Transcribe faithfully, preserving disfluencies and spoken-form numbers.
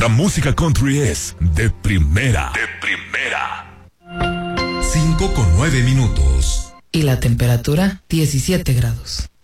nuestra música country es de primera. De primera. cinco con nueve minutos. Y la temperatura, diecisiete grados.